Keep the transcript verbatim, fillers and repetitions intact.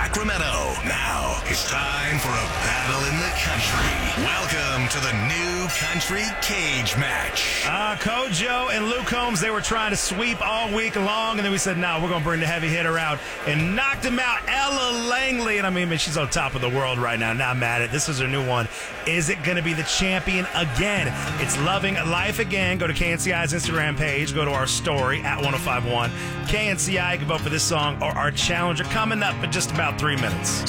Sacramento. Now it's time for a battle in the country. Welcome to the new country cage match. Uh, Kojo and Luke Combs, they were trying to sweep all week long, and then we said, no, we're going to bring the heavy hitter out, and knocked him out. Ella Langley, and I mean, man, she's on top of the world right now. Not mad at it. This is her new one. Is it going to be the champion again? It's Loving Life Again. Go to K N C I's Instagram page. Go to our story at one oh five one. K N C I, you can vote for this song or our challenger coming up in just about three minutes.